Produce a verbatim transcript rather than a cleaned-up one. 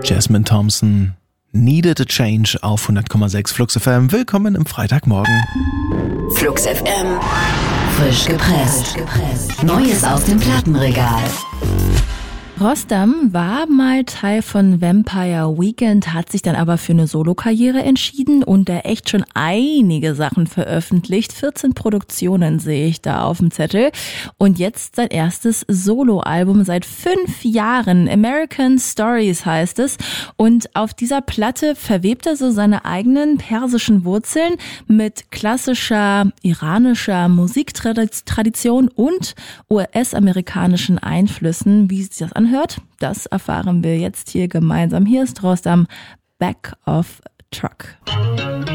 Jasmine Thompson, Needed a Change auf hundert Komma sechs Flux F M. Willkommen im Freitagmorgen. Flux F M, frisch gepresst. Neues aus dem Plattenregal. Rostam war mal Teil von Vampire Weekend, hat sich dann aber für eine Solokarriere entschieden und er echt schon einige Sachen veröffentlicht. vierzehn Produktionen sehe ich da auf dem Zettel. Und jetzt sein erstes Soloalbum seit fünf Jahren. American Stories heißt es. Und auf dieser Platte verwebt er so seine eigenen persischen Wurzeln mit klassischer iranischer Musiktradition und U S-amerikanischen Einflüssen. Wie sich das anhört? Hört, das erfahren wir jetzt hier gemeinsam. Hier ist Rostam, Back of Truck.